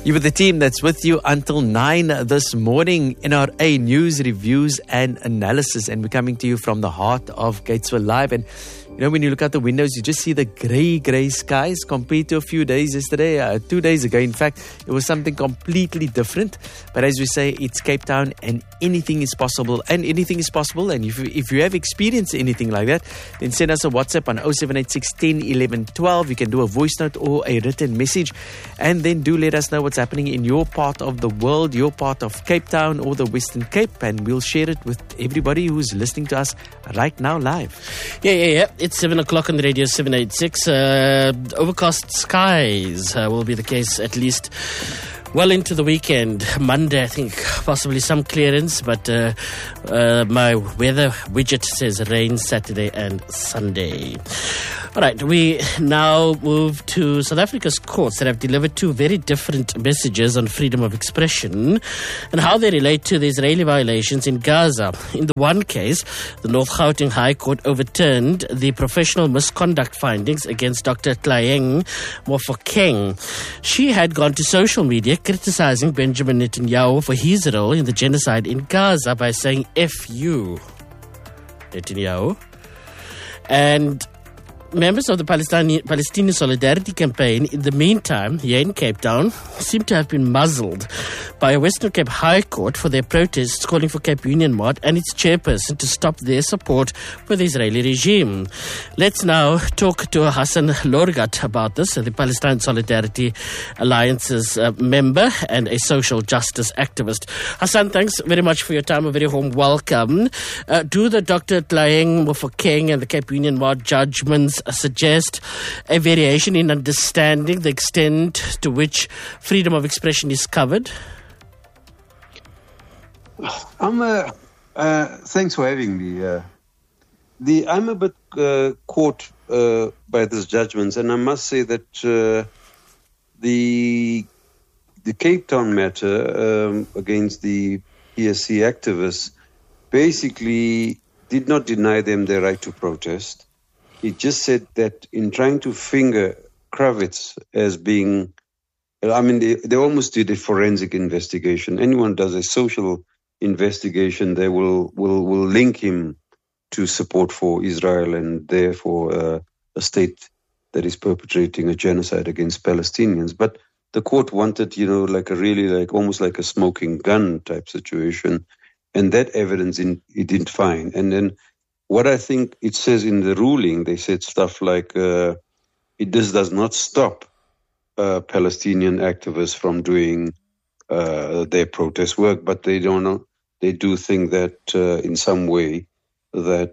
You with the team that's with you until 9 this morning. NRA News, Reviews and Analysis. And we're coming to you from the heart of Gatesville Live. And you know, when you look out the windows, you just see the grey skies compared to a few days yesterday, 2 days ago. In fact, it was something completely different. But as we say, it's Cape Town and anything is possible. And anything is possible. And if you have experienced anything like that, then send us a WhatsApp on 0786 10 11 12. You can do a voice note or a written message. And then do let us know what's happening in your part of the world, your part of Cape Town or the Western Cape. And we'll share it with everybody who's listening to us right now live. Yeah. It's 7 o'clock on the radio, 786. Overcast skies will be the case at least well into the weekend. Monday, I think, possibly some clearance, but my weather widget says rain Saturday and Sunday. All right, we now move to South Africa's courts that have delivered two very different messages on freedom of expression and how they relate to the Israeli violations in Gaza. In the one case, the North Gauteng High Court overturned the professional misconduct findings against Dr. Tlayeng Mofokeng. She had gone to social media criticizing Benjamin Netanyahu for his role in the genocide in Gaza by saying, F you, Netanyahu. And members of the Palestinian Solidarity Campaign, in the meantime, here in Cape Town, seem to have been muzzled by a Western Cape High Court for their protests calling for Cape Union Mart and its chairperson to stop their support for the Israeli regime. Let's now talk to Hassan Lorgat about this, the Palestine Solidarity Alliance's member and a social justice activist. Hassan, thanks very much for your time. A very warm welcome. Do the Dr. Tlayeng Mofokeng and the Cape Union Mart judgments suggest a variation in understanding the extent to which freedom of expression is covered? Thanks for having me. I'm a bit caught by these judgments, and I must say that the Cape Town matter against the PSC activists basically did not deny them their right to protest. It just said that in trying to finger Kravitz as being, they almost did a forensic investigation. Anyone does a social investigation, they will link him to support for Israel and therefore a state that is perpetrating a genocide against Palestinians. But the court wanted, almost like a smoking gun type situation, and that evidence it didn't find. And then what I think it says in the ruling, they said stuff like, this does not stop Palestinian activists from doing their protest work, but they do think that in some way that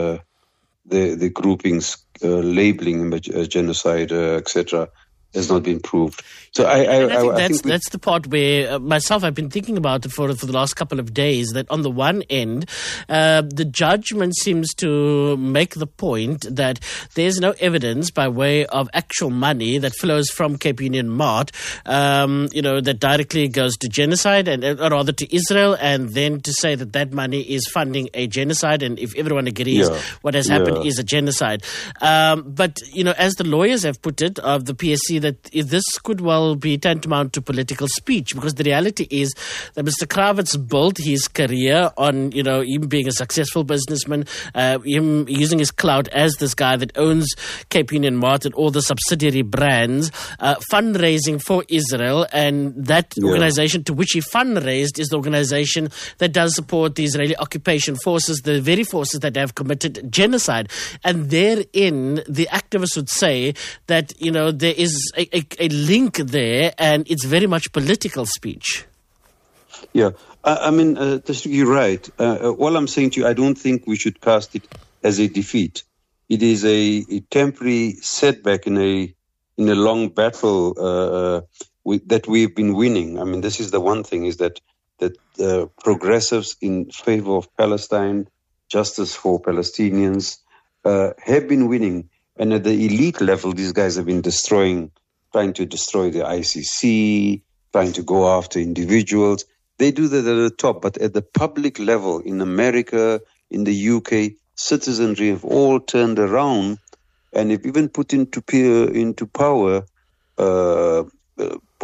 the groupings labeling him a genocide, etc., has not been proved. So I think that's the part where myself I've been thinking about it for the last couple of days, that on the one end the judgment seems to make the point that there's no evidence by way of actual money that flows from Cape Union Mart that directly goes to genocide and or rather to Israel, and then to say that money is funding a genocide, and if everyone agrees what has happened is a genocide. But as the lawyers have put it of the PSC, that this could well be tantamount to political speech, because the reality is that Mr. Kravitz built his career on, him being a successful businessman, him using his clout as this guy that owns Cape Union Mart and all the subsidiary brands, fundraising for Israel, and that organization to which he fundraised is the organization that does support the Israeli occupation forces, the very forces that have committed genocide. And therein, the activists would say that, there is a link there, and it's very much political speech. Yeah, you're right. All I'm saying to you, I don't think we should cast it as a defeat. It is a temporary setback in a long battle that we've been winning. This is the one thing, is that progressives in favor of Palestine, justice for Palestinians, have been winning. And at the elite level, these guys have been trying to destroy the ICC, trying to go after individuals. They do that at the top, but at the public level, in America, in the UK, citizenry have all turned around and have even put into power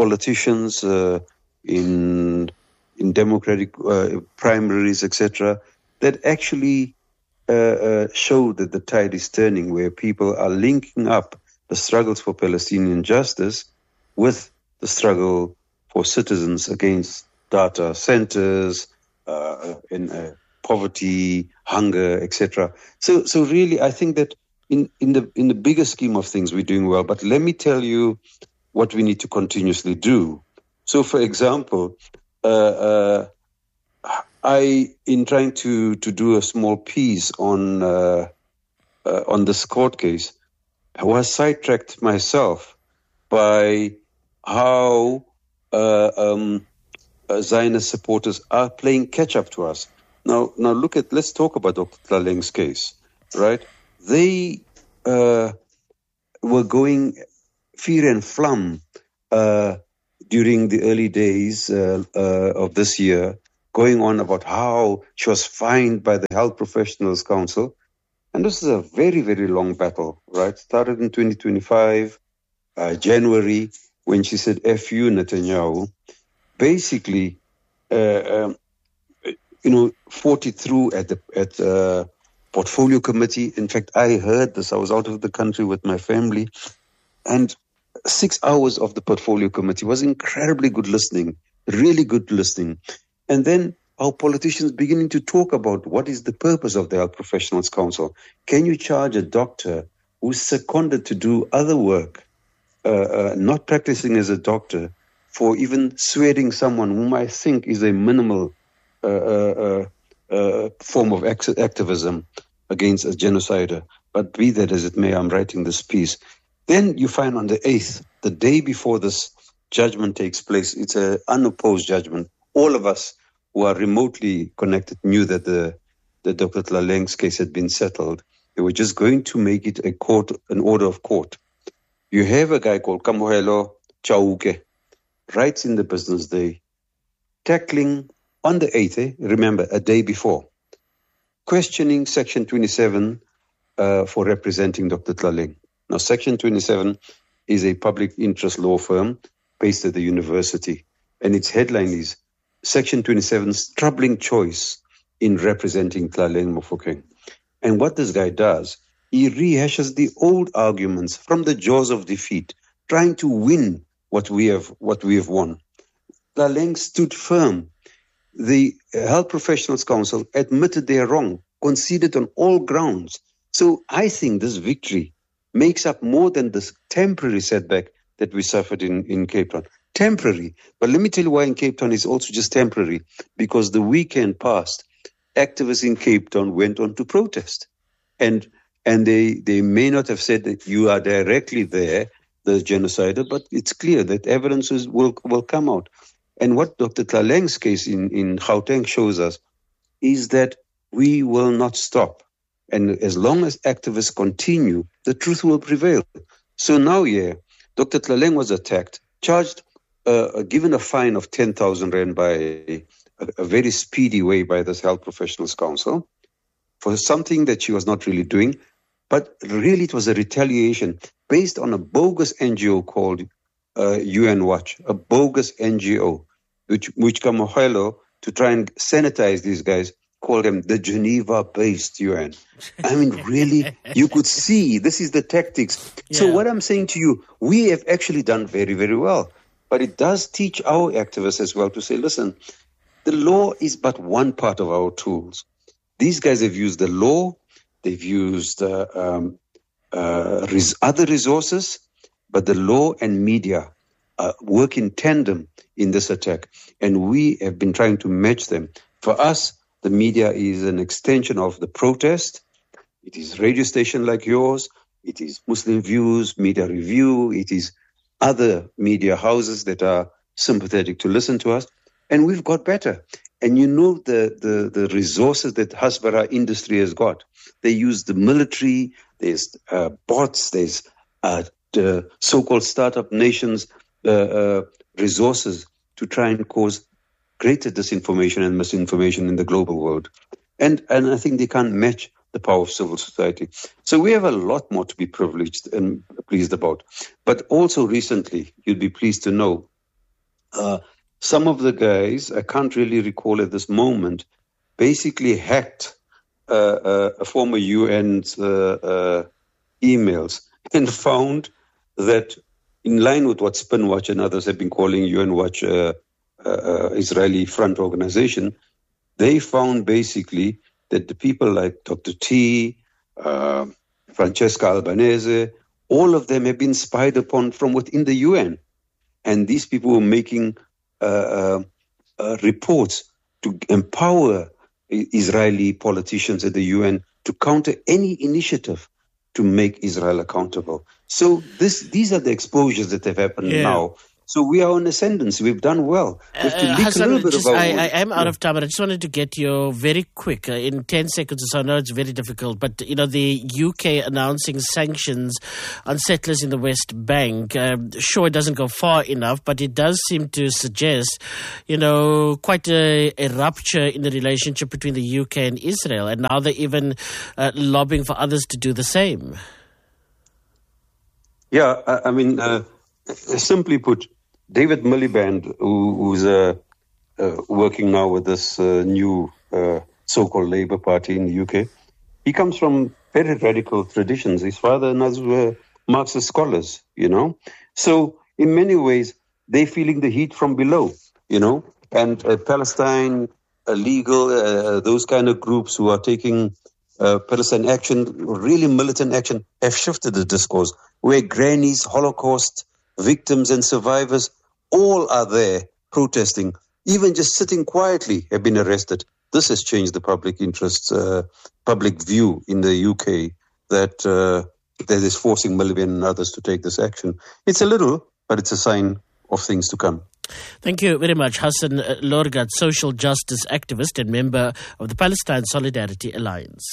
politicians in democratic primaries, etc., that actually show that the tide is turning, where people are linking up the struggles for Palestinian justice with the struggle for citizens against data centers, in poverty, hunger, etc. So really, I think that in the bigger scheme of things, we're doing well. But let me tell you what we need to continuously do. So, for example, in trying to do a small piece on this court case, I was sidetracked myself by how Zionist supporters are playing catch up to us. Now let's talk about Dr. Tlaleng's case, right? They were going fear and flum during the early days of this year, going on about how she was fined by the Health Professionals Council. And this is a very, very long battle, right? Started in 2025, January, when she said, F you, Netanyahu. Basically, fought it through at the portfolio committee. In fact, I heard this. I was out of the country with my family. And 6 hours of the portfolio committee was incredibly good listening, really good listening. And then our politicians beginning to talk about what is the purpose of the Health Professionals Council. Can you charge a doctor who's seconded to do other work, not practicing as a doctor, for even swearing someone whom I think is a minimal form of activism against a genocider? But be that as it may, I'm writing this piece. Then you find on the 8th, the day before this judgment takes place, it's an unopposed judgment. All of us who are remotely connected knew that the Dr. Tlaleng's case had been settled. They were just going to make it an order of court. You have a guy called Kamohelo Chauke, writes in the Business Day, tackling on the 8th, remember, a day before, questioning Section 27 for representing Dr. Tlaleng. Now, Section 27 is a public interest law firm based at the university, and its headline is Section 27's troubling choice in representing Tlaleng Mofokeng. And what this guy does, he rehashes the old arguments from the jaws of defeat, trying to win what we have won. Tlaleng stood firm. The Health Professionals Council admitted they are wrong, conceded on all grounds. So I think this victory makes up more than this temporary setback that we suffered in Cape Town. Temporary. But let me tell you why in Cape Town is also just temporary. Because the weekend past, activists in Cape Town went on to protest. And they may not have said that you are directly there, the genocider, but it's clear that evidence will come out. And what Dr. Tlaleng's case in Gauteng shows us is that we will not stop. And as long as activists continue, the truth will prevail. So now, Dr. Tlaleng was attacked, charged, given a fine of 10,000 rand by a very speedy way by this Health Professionals Council for something that she was not really doing. But really it was a retaliation based on a bogus NGO called UN Watch, a bogus NGO, which Kamohelo, to try and sanitize these guys, called them the Geneva-based UN. I mean, really, you could see this is the tactics. Yeah. So what I'm saying to you, we have actually done very, very well. But it does teach our activists as well to say, listen, the law is but one part of our tools. These guys have used the law, they've used other resources, but the law and media work in tandem in this attack. And we have been trying to match them. For us, the media is an extension of the protest. It is radio station like yours. It is Muslim Views, Media Review. It is other media houses that are sympathetic to listen to us. And we've got better. And you know the resources that Hasbara industry has got. They use the military, there's bots, there's the so-called startup nations resources to try and cause greater disinformation and misinformation in the global world. And I think they can't match the power of civil society. So we have a lot more to be privileged and pleased about. But also recently, you'd be pleased to know some of the guys, I can't really recall at this moment, basically hacked a former UN's emails and found that, in line with what Spinwatch and others have been calling UN Watch Israeli Front Organization, they found basically that the people like Dr. T, Francesca Albanese, all of them have been spied upon from within the UN. And these people were making reports to empower Israeli politicians at the UN to counter any initiative to make Israel accountable. So these are the exposures that have happened now. So we are on ascendancy. We've done well. We have to leak Hassan, a little bit about I am out of time, but I just wanted to get your very quick, in 10 seconds or so. I know it's very difficult, but the UK announcing sanctions on settlers in the West Bank. Sure, it doesn't go far enough, but it does seem to suggest, quite a rupture in the relationship between the UK and Israel. And now they're even lobbying for others to do the same. Yeah, I mean, simply put, David Miliband, who's working now with this new so-called Labour Party in the UK, he comes from very radical traditions. His father and others were Marxist scholars, So in many ways, they're feeling the heat from below, And Palestine, legal, those kind of groups who are taking Palestine action, really militant action, have shifted the discourse, where grannies, Holocaust victims and survivors, all are there protesting. Even just sitting quietly have been arrested. This has changed the public interest, public view in the UK that is forcing Miliband and others to take this action. It's a little, but it's a sign of things to come. Thank you very much, Hassan Lorgat, social justice activist and member of the Palestine Solidarity Alliance.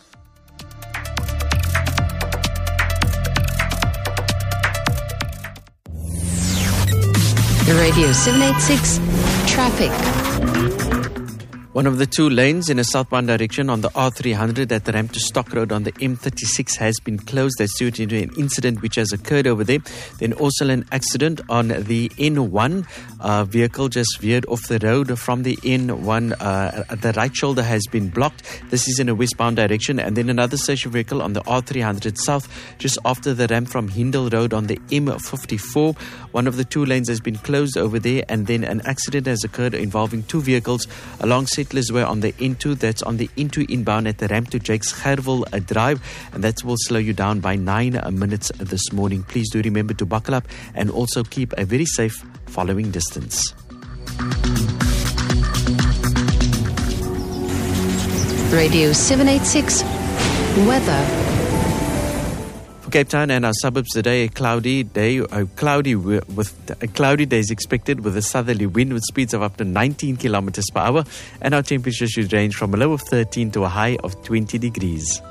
Radio 786 Traffic. One of the two lanes in a southbound direction on the R300 at the ramp to Stock Road on the M36 has been closed. That's due to an incident which has occurred over there. Then also an accident on the N1. Vehicle just veered off the road from the N1. The right shoulder has been blocked. This is in a westbound direction. And then another search vehicle on the R300 South just after the ramp from Hindle Road on the M54. One of the two lanes has been closed over there. And then an accident has occurred involving two vehicles along Settlers Way on the N2. That's on the N2 inbound at the ramp to Jakes Gerwel Drive, and that will slow you down by 9 minutes this morning. Please do remember to buckle up and also keep a very safe following distance. Radio 786 Weather. Cape Town and our suburbs today, a cloudy day is expected with a southerly wind with speeds of up to 19 kilometers per hour, and our temperature should range from a low of 13 to a high of 20 degrees.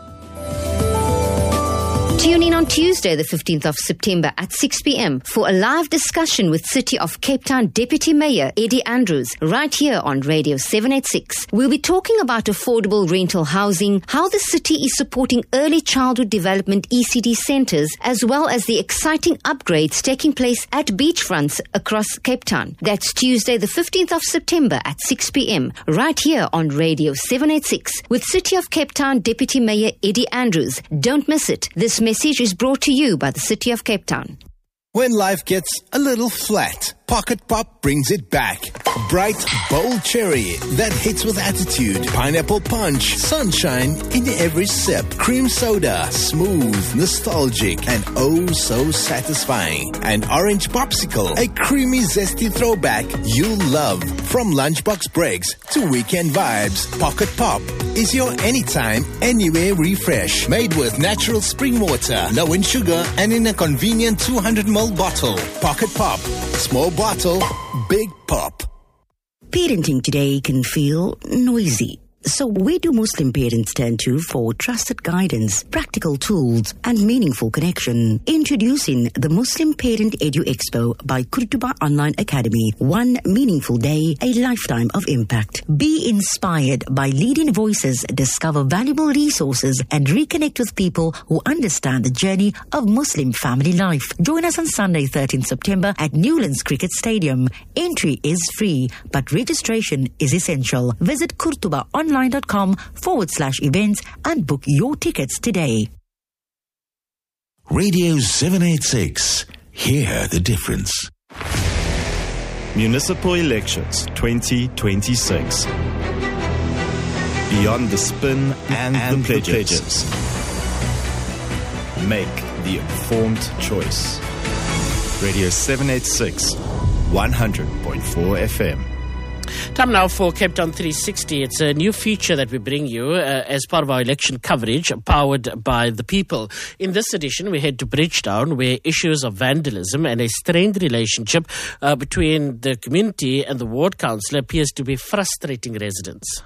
Tune in on Tuesday, the 15th of September at 6 p.m. for a live discussion with City of Cape Town Deputy Mayor Eddie Andrews right here on Radio 786. We'll be talking about affordable rental housing, how the city is supporting early childhood development ECD centres, as well as the exciting upgrades taking place at beachfronts across Cape Town. That's Tuesday, the 15th of September at 6 p.m. right here on Radio 786 with City of Cape Town Deputy Mayor Eddie Andrews. Don't miss it. This message is brought to you by the City of Cape Town. When life gets a little flat, Pocket Pop brings it back. Bright, bold cherry that hits with attitude. Pineapple punch, sunshine in every sip. Cream soda, smooth, nostalgic, and oh so satisfying. An orange popsicle, a creamy, zesty throwback you'll love. From lunchbox breaks to weekend vibes, Pocket Pop is your anytime, anywhere refresh. Made with natural spring water, low in sugar, and in a convenient 200ml bottle. Pocket Pop. Small bottle, big pop. Parenting today can feel noisy. So where do Muslim parents turn to for trusted guidance, practical tools and meaningful connection? Introducing the Muslim Parent Edu Expo by Kurtuba Online Academy. One meaningful day, a lifetime of impact. Be inspired by leading voices, discover valuable resources and reconnect with people who understand the journey of Muslim family life. Join us on Sunday 13th September at Newlands Cricket Stadium. Entry is free, but registration is essential. Visit kurtubaonline.com/events and book your tickets today. Radio 786. Hear the difference. Municipal Elections 2026. Beyond the spin and the pledges. Make the informed choice. Radio 786, 100.4 FM. Time now for Cape Town 360. It's a new feature that we bring you as part of our election coverage, powered by the people. In this edition, we head to Bridgetown, where issues of vandalism and a strained relationship between the community and the ward councillor appears to be frustrating residents.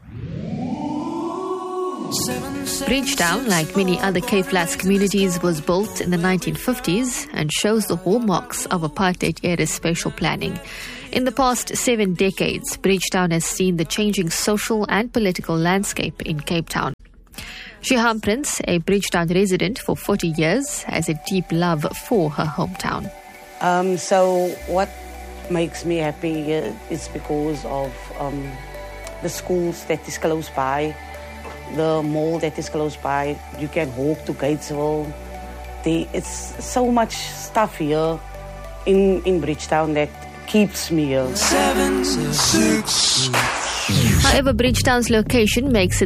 Bridgetown, like many other Cape Flats communities, was built in the 1950s and shows the hallmarks of apartheid-era spatial planning. In the past 7 decades, Bridgetown has seen the changing social and political landscape in Cape Town. Shiham Prince, a Bridgetown resident for 40 years, has a deep love for her hometown. So what makes me happy is because of the schools that is close by, the mall that is close by. You can walk to Gatesville. It's so much stuff here in Bridgetown that keeps me here. However, Bridgetown's location makes it